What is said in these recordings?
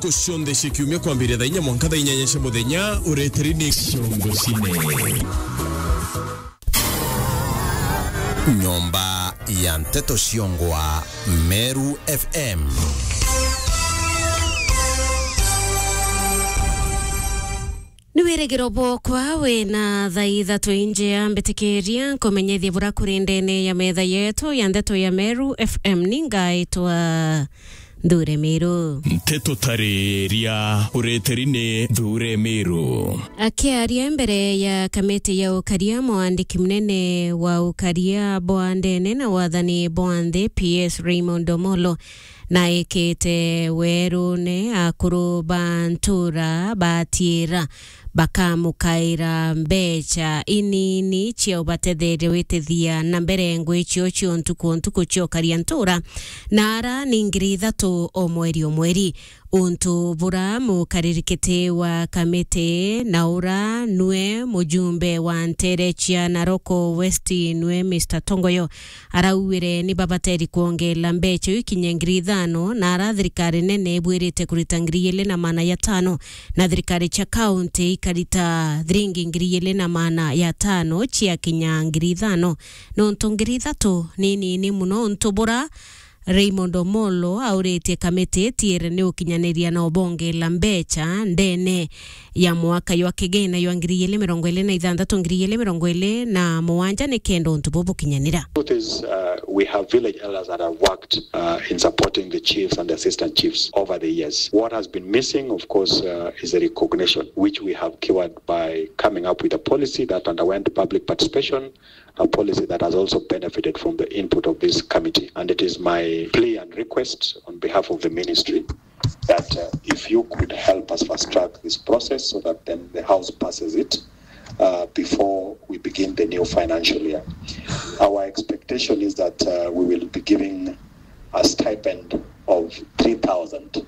ntuko shonde shikiumia kwambire thainya mwanka thainya nyesha muthenya ureterini shongo cine nyomba ya Nteto Ciongwa Meru FM. Niwere girobo kwa we na thaitha tuinje ya mbetikiria kumenyethia bura kurindene ya metha yetu ya Nteto ya Meru FM ningaitwa Dhure Miru. Nteto tareria ureterine Dhure Miru. Akiaria mbere ya kamiti ya ukaria mwandiki mnene wa ukaria Boandene na wathani Boande PS Raymond Omolo na ekete werune akuru bantura batira bakamukaira mbecha inini cia ubathethere witithia na mbere ngwe cio ntuku cio kariantura nara ningiri 3 o mweri untu bura mukaririkite wa kamite naura nue mujumbe wa Nterechia Naroko West nue Mr. Tongoyo arauire ni babateri kuongela mbecha ikinye ngiri 5 nara thirikari nene bwirite kurita ngiri 2 na maana ya 5 na thirikari cha county ikarita thiringi ngiri 2 na maana ya 5 cia kinya ngiri 5 no ngiri 3 nini muno ntubura Raymond Omolo aurete kamite tiere ne ukinyaniria na obonge la mbecha ndene ya mwaka yo kigena yo ngiri 2026 ngiri 2027 ne kendo ntubobo kinyanira. We have village elders that have worked in supporting the chiefs and the assistant chiefs over the years. What has been missing, of course, is the recognition, which we have cured by coming up with a policy that underwent public participation, a policy that has also benefited from the input of this committee. And it is my plea and request on behalf of the ministry that if you could help us fast track this process so that then the House passes it before we begin the new financial year. Our expectation is that we will be giving a stipend of 3,000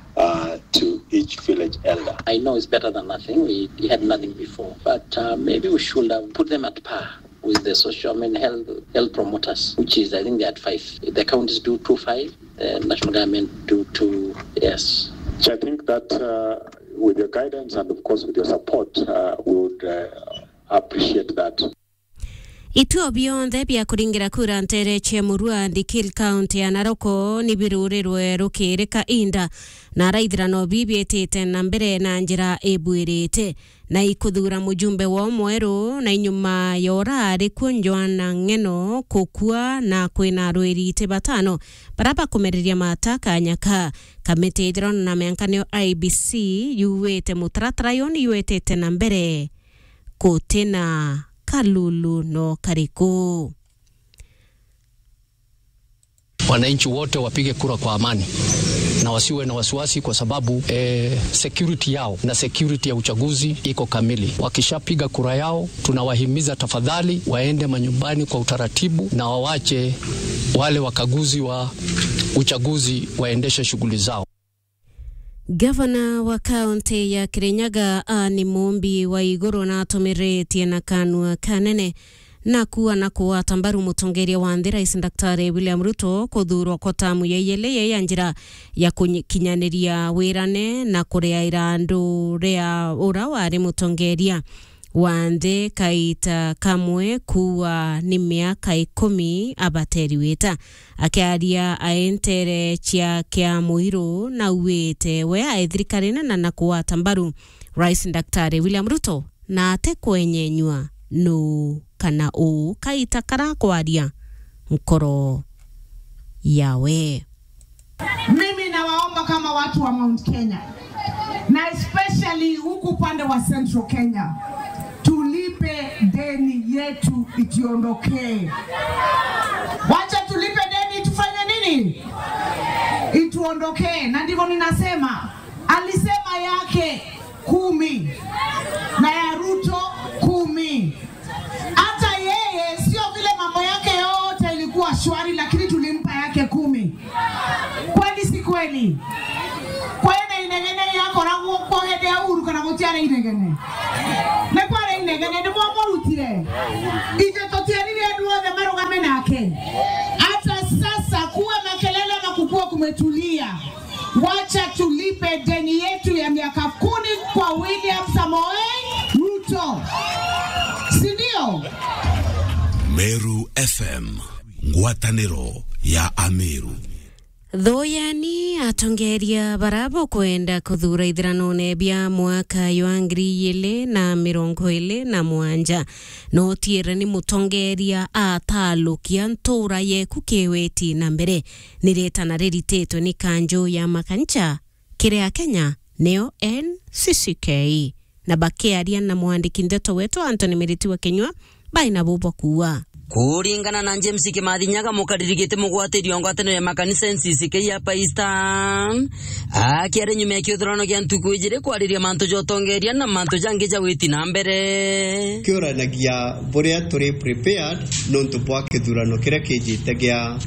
to each village elder. I know it's better than nothing. We had nothing before, but maybe we should have put them at par with the social health promoters, which is, I think they're at 5. The counties do 2.5, the national government do 2, yes. So I think that with your guidance and of course with your support, we would appreciate that. Ituo bionde bia kuringira kura Nterechia Murua Dikil County ya Naroko ni birurirwe rukirika inda na raithirano bibietete na mbere na njira ebwirite na ikuthura mujumbe wa mweru na inyuma yorari kunjwana ngeno kukua na kwina rwirite batano baraba kumereria mataka nyaka kamite idron na meankanio IBC yuwete mutratrayon yuwetete na mbere kutena Kalulu no Kariku. Wananchi wote wapige kura kwa amani na wasiwe na wasiwasi kwa sababu security yao na security ya uchaguzi iko kamili. Wakishapiga kura yao, tunawahimiza tafadhali waende manyumbani kwa utaratibu na wawache wale wakaguzi wa uchaguzi waendeshe shughuli zao. Gavana wa kaunti ya Kirinyaga ni Mumbi wa iguru na atumiretie na kanua kanene na kuwa tambaru mutongeria wa Rais Daktari William Ruto kuthurwa kwa tamu yeyele ya njira ya kinyanĩria wirane na kureaira andu ria ura wari mutongeria Wande kaita kamwe kuwa ni miaka 10 abateri weta akiaria aentere chia kia muiru na uwete we aethirikarina na kuwa tambaru Rais Daktari William Ruto na ate kwenyenywa no kana o kaita kara kwaria mkoro yawe. Mimi nawaomba kama watu wa Mount Kenya na especially huku upande wa Central Kenya, tulipe deni yetu itiondokee. Wacha tulipe deni tufanye nini? Ituondokee. Na ndivyo ninasema, alisema yake 10 na ya Ruto 10. Hata yeye sio vile mambo yake yote ilikuwa shwari, lakini tulimpa yake 10. Kweli si kweli? Kwene inegene yako rangu kwa hede ya uru kana mutiare inegene. Nekware inegene ni mwamurutire. Ije totiari ya de marugame nake. Hata sasa kuwa makelele na kukua kumetulia. wacha tulipe deni yetu ya miaka 10 kwa William Samoei Ruto. Sindio? Meru FM, ngwataniro ya Ameru. Thoyani atongeria barabo kwenda kuthura ithranone bia mwaka wa 2027 no tiere ni mutongeria atalukia ntura yeku kiweti na mbere niretana riritetwe ni kanjo ya makancha kiria Kenya neo NCCK na bakiaria na mwandiki ndeto wetu Anthony Miriti wa Kenywa baina bubo kuwa kuringana na James Kimathinyaga mukaririgite mugwatirio ngwatano ya makanisa NCCK ya Pakistan akiare nyume kithurano kia ntuku ijire kwariria mantu jotongeria na mantu jange ja witi na mbere kioranagia buria turi prepared nontu bwa kithurano kiria kijite gia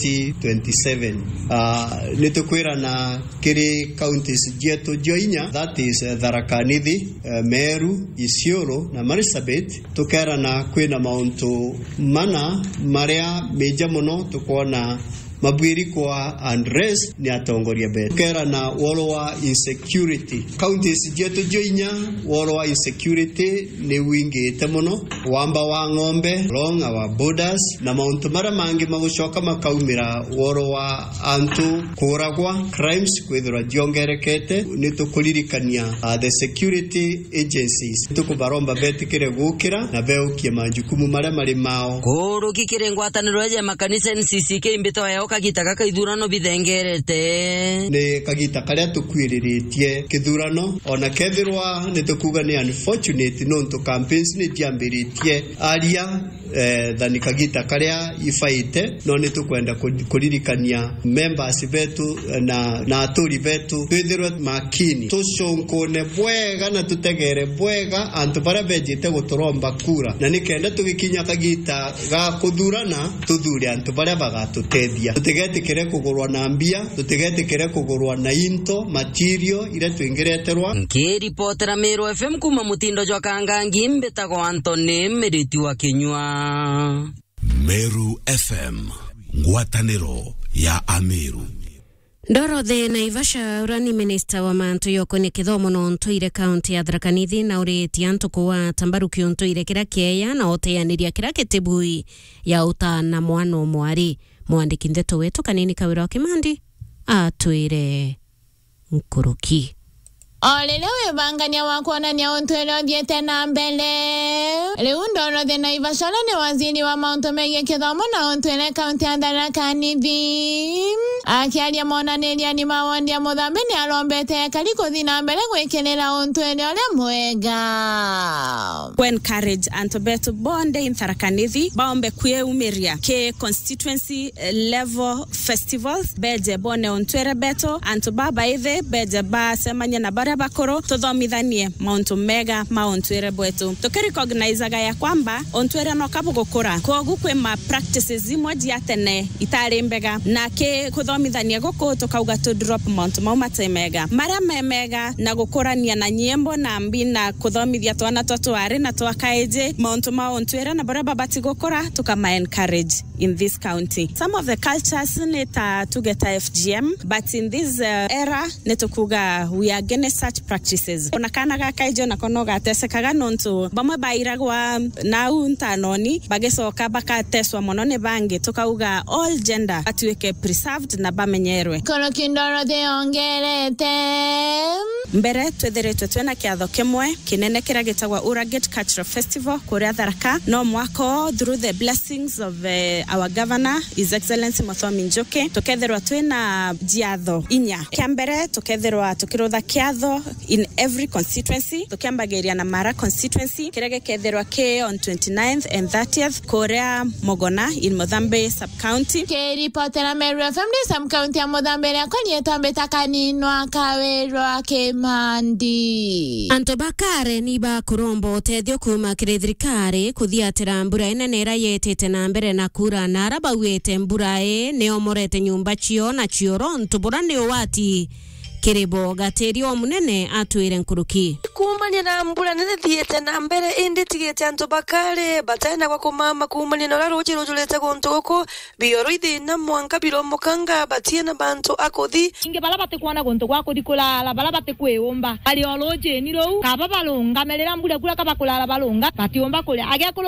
2027 nitukwira na kiri counties jetu joinya, that is Tharaka Nithi, Meru, Isiolo na Marsabit. Tukera na kwina mauntu mana maria meja muno tukona mabwiri kwa unrest ni atongoria betu kera na wolo wa insecurity counties jetu joinya. Wolo wa insecurity ni wingite muno, wamba wa ng'ombe along our borders na mauntu mara mangi magushoka makaumira wolo wa antu kuragwa crimes kwithira jongerekete. Nitukuririkania the security agencies tukubaromba betikire gukira na beukie majukumu mara mari mao kuruki kirengwataniro ya makanisa NCCK imbito yao kagita kaka ithurano bithengerete ne kagita karia tukwiriritie kithurano ona kethirwa nitukuga ni unfortunate no to campaigns ni tiambiritie aria thani kagita karia ifaite no nitukwenda kuririkania members betu na aturi betu twithirwe makini tuconkone bwega na tutegere bwega antu bara bejite guturomba kura na nikenda tugikinya kagita ga kuthurana tuthure antu bara bagatutethia tutegetikire kugurwa na mbia tutegetikire kugurwa na into material ile twingireterwa nkiripotera Meru FM kuma mutindo jwa kangangi mbetagwo Anthony Miriti wa Kenywa. Meru FM, ngwataniro ya Ameru. Dorothy Naivasha urani minister wa mantu yoko ni kithomo no ntoire county ya Tharaka Nithi na ureti antuko wa tambaruki ntoire kira keya na oteaniria kira ketebui ya utana mwano mwari. Mwandiki ndeto wetu Kanini Kawira wa Kimandi atwire nkuruki. Olele webangania wakuonania ontwele odiete na mbele. Leundo de Naivasha ni waziri wa Mount Omega kithomo na ontwele kaunti ya Tharaka Nithi. Akiaria monaneria ni mawondi ya muthambi ni alombete kaliko thina mbele gwekelela ontwele ole mwega. We encourage Antobeto bonde in Tharaka Nithi baombe kue umiria ke constituency level festivals beje bone ontwele beto antobaba ithe beje ba semanya na bara bakoro tuthomithanie Mount Omega maontwere bwetu tukirecognize ya kwamba ontwere no kabu gukura kogu kwe ma practices zimwe jiatene itari mbega na ke kuthomithania guku tukauga to drop Mount Omega mara memega na gukurania na nyembo na mbi na kuthomithia twana twatware na twakaeje Mount Ontwere na bara babati gukura tukama encourage in this county. Some of the cultures neta tugeta FGM but in this era netukuga we are against such practices. Onakana ga kaijo na kono ga tesekaga nonto bamwe bairagwa na untanoni bagesoka bakateswa monone bange tukauga all gender atuweke preserved na bamenyerwe kono kindoro de ongerete mbere twetherete twena kiatho kimwe kinene kira gitagwa Uragate Cultural Festival kuria Tharaka no mwako through the blessings of our governor His Excellency Muthomi Njoki tuketherwa twena jiatho inya kiambere tuketherwa tukirotha kiatho in every constituency tukiambageria na Mara constituency kirege ketherwa ke on 29th and 30th kuria Mogona in Mothambe sub county ke reportera Meru FM sub county ya Mothambe ya kwani etambeta kaninwa Kawira Kimandi Antobakare niba kurombo tethio kuma kirithirikari kuthiatira mbura inenera yetete na mbere na kura na arabawete mbura neo morete nyumba cio na cioro ntubura ni wati Kiribo gatirio munene atwire nkuruki kumania na mbura nene thiete na mbere indi tigete anto bakare batena kwa kumama kumania na roje rojulete gontoko bioro ithina mwanka biromo kanga batiena bantu akothi inge bala batekwana gonto kwako dikolala bala batekweyomba ali oloje ni ro kaba balonga melera mbura kula kaba kulala balonga batiomba kule agekolo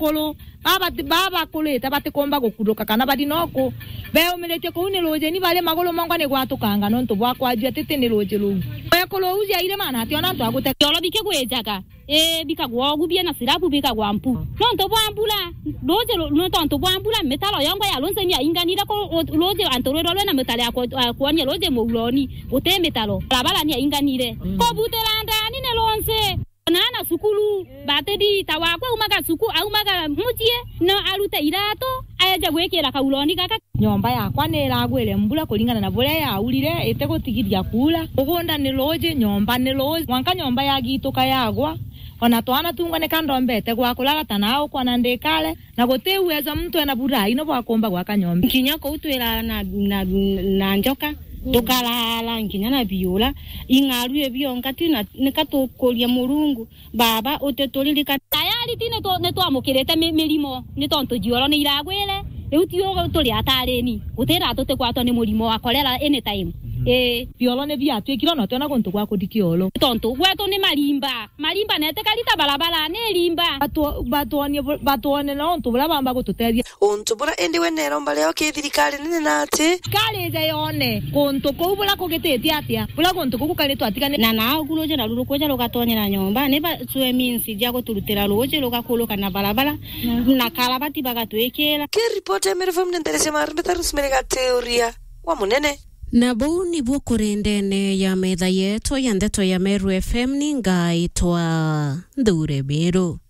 baba kuleta batekomba gokudoka kana badinoko beo melete ko une loje ni bale magolo mangwa ne gwatukanga nonto bwakwa tete ne loje lo ekolo uzi aire mana ationa ndo agute yolo bike gwejaga bikagwa gubia na sirabu bikagwa mpu nonto bwambula loje no tonto bwambula metalo yango ya lonse ni inganira ko loje antorero na metale ko anya loje mouloni ute metalo labala ni inganire ko buteranda ni ne lonse nana sukulu batedi tawakwa umaga suku au maga mujie no alute irato aje gwekera kauloni kaka nyomba yakwa neragwire mbula kulingana na bure ya ulire etego tigiria kula ugonda ni loje nyomba ni loje wanka nyomba yagituka yagwa ona twana tungane kandombete kwa kulaga tanao kwa ndekale na goteweza mtu ena burai no bwakomba kwa kanyomba kinyako utwera na njoka tukalala nginya na biola ingaru ebyo ngati na nikatokolia murungu baba utetolilika tayari tine to ne to amukirete milimo ni tonto jioro ni iragwele eutio tuli atareni utera tote kwatwa ni murimo akorera anytime biolo ne bia twekiro no tona gonto kwa kodikiolo tonto gweto ni malimba nete kalita balabala ne limba batone no onto bamba gotuteria onto bora ende wenero mbale okithirikari nene nati kale ze yone gonto ko bula ko geteti atia bula gonto ko kale twatikane na guloje na lulu koja lokatonye na nyomba ne ba tue minsi jago turutera loje lokakoloka na balabala na kalabati bagatwekera ke report emerefam nenterese marbetarus merega teoria wa munene na bau ni bukurendene ya metha yetu ya ndeto ya Meru FM ni ngaitwa Ndure Meru.